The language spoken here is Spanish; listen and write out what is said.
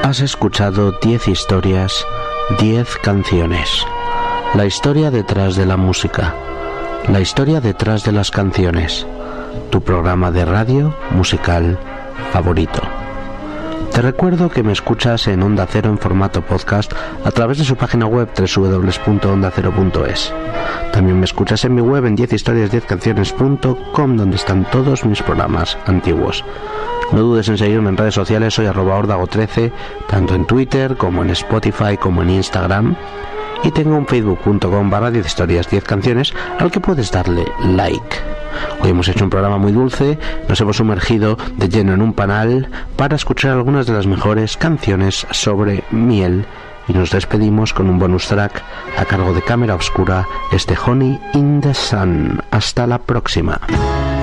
Has escuchado 10 historias, 10 canciones. La historia detrás de la música. La historia detrás de las canciones. Tu programa de radio musical favorito. Te recuerdo que me escuchas en Onda Cero en formato podcast a través de su página web www.ondacero.es. También me escuchas en mi web en 10historias10canciones.com, donde están todos mis programas antiguos. No dudes en seguirme en redes sociales, soy @ordago13, tanto en Twitter como en Spotify como en Instagram. Y tengo un facebook.com/10historias10canciones al que puedes darle like. Hoy hemos hecho un programa muy dulce, nos hemos sumergido de lleno en un panal para escuchar algunas de las mejores canciones sobre miel y nos despedimos con un bonus track a cargo de Cámara Oscura, Honey in the Sun. Hasta la próxima.